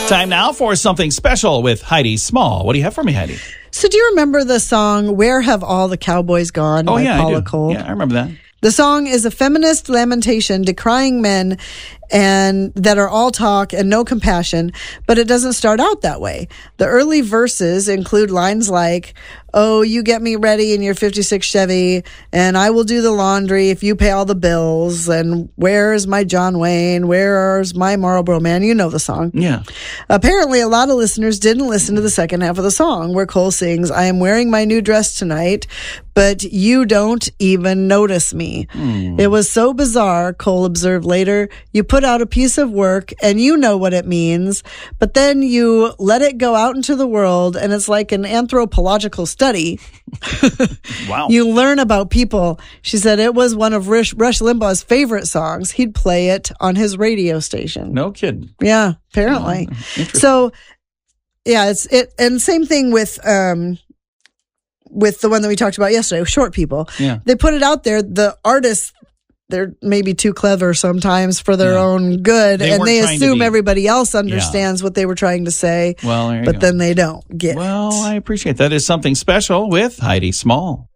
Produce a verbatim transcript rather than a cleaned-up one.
Time now for something special with Heidi Small. What do you have for me, Heidi? So do you remember the song "Where Have All the Cowboys Gone" Oh, by yeah, Paula I do. Cole? Yeah, I remember that. The song is a feminist lamentation decrying men and that are all talk and no compassion, but it doesn't start out that way. The early verses include lines like, "Oh, you get me ready in your fifty-six Chevy, and I will do the laundry if you pay all the bills, and where's my John Wayne, where's my Marlboro Man?" You know the song. Yeah. Apparently, a lot of listeners didn't listen to the second half of the song, where Cole sings, "I am wearing my new dress tonight, but you don't even notice me." Mm. It was so bizarre, Cole observed later. You put out a piece of work and you know what it means, but then you let it go out into the world and it's like an anthropological study. Wow. You learn about people. She said it was one of Rush, Rush Limbaugh's favorite songs. He'd play it on his radio station. No kidding. Yeah, apparently. Oh, so, yeah, it's it, and same thing with um with the one that we talked about yesterday, Short People. Yeah. They put it out there. The artists, they're maybe too clever sometimes for their yeah. own good, They and they assume be, everybody else understands yeah. what they were trying to say. Well, there you but go. then they don't get well, it. Well, I appreciate that. Is something special with Heidi Small.